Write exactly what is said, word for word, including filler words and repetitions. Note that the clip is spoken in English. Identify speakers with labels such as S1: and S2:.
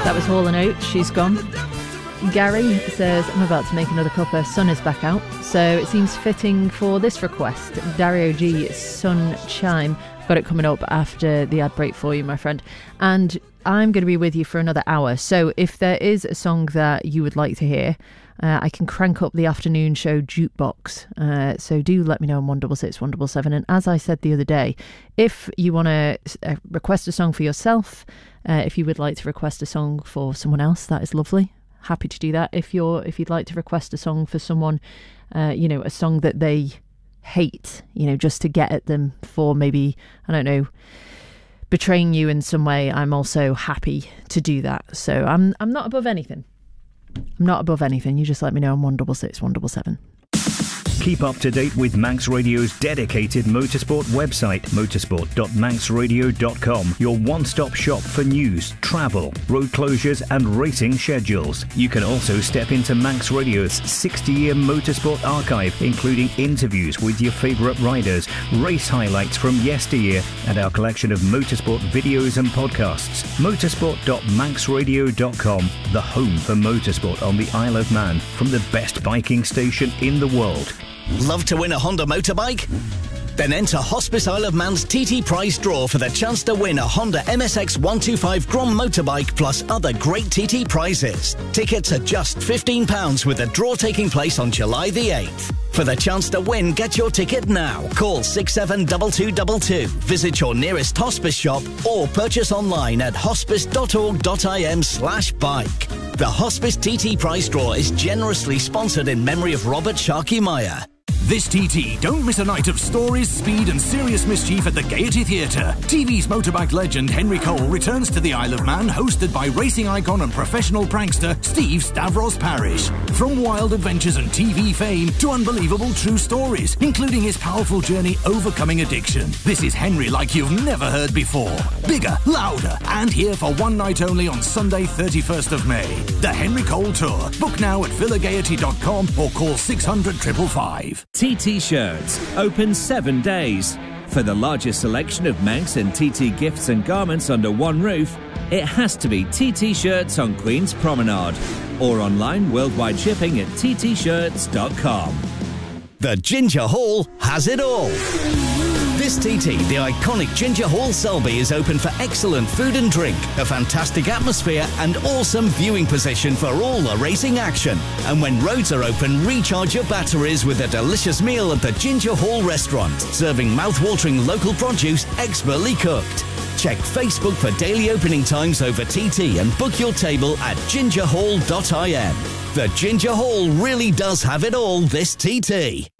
S1: That was Hall and Oates, She's Gone. Gary says, I'm about to make another cuppa. Sun is back out, so it seems fitting for this request. Dario G, Sun Chime. Got it coming up after the ad break for you, my friend. And I'm going to be with you for another hour. So if there is a song that you would like to hear, uh, I can crank up the afternoon show jukebox. Uh, so do let me know on one six six, one seven seven. And as I said the other day, if you want to uh, request a song for yourself, uh, if you would like to request a song for someone else, that is lovely. Happy to do that. If you're, if you'd like to request a song for someone, uh, you know, a song that they hate, you know, just to get at them for maybe, I don't know, betraying you in some way, I'm also happy to do that. So I'm I'm not above anything. I'm not above anything. You just let me know on one six six, one seven seven.
S2: Keep up to date with Manx Radio's dedicated motorsport website, motorsport dot manx radio dot com, your one-stop shop for news, travel, road closures and racing schedules. You can also step into Manx Radio's sixty-year motorsport archive, including interviews with your favourite riders, race highlights from yesteryear, and our collection of motorsport videos and podcasts. motorsport dot manx radio dot com, the home for motorsport on the Isle of Man, from the best biking station in the world.
S3: Love to win a Honda motorbike? Then enter Hospice Isle of Man's T T prize draw for the chance to win a Honda M S X one twenty-five Grom motorbike plus other great T T prizes. Tickets are just fifteen pounds with a draw taking place on July the eighth. For the chance to win, get your ticket now. Call six seven two two two two, visit your nearest hospice shop or purchase online at hospice dot org dot I M slash bike. The Hospice T T prize draw is generously sponsored in memory of Robert Sharkey Meyer.
S4: This T T, don't miss a night of stories, speed and serious mischief at the Gaiety Theatre. T V's motorbike legend Henry Cole returns to the Isle of Man, hosted by racing icon and professional prankster Steve Stavros Parrish. From wild adventures and T V fame to unbelievable true stories, including his powerful journey overcoming addiction. This is Henry like you've never heard before. Bigger, louder, and here for one night only on Sunday thirty-first of May. The Henry Cole Tour. Book now at villa gaiety dot com or call six hundred, five five five.
S5: T T Shirts, open seven days. For the largest selection of Manx and T T gifts and garments under one roof, it has to be T T Shirts on Queen's Promenade. Or online worldwide shipping at t t shirts dot com.
S3: The Ginger Hall has it all. This T T, the iconic Ginger Hall Selby, is open for excellent food and drink, a fantastic atmosphere and awesome viewing position for all the racing action. And when roads are open, recharge your batteries with a delicious meal at the Ginger Hall restaurant, serving mouth-watering local produce expertly cooked. Check Facebook for daily opening times over T T and book your table at ginger hall dot I M. The Ginger Hall really does have it all this T T.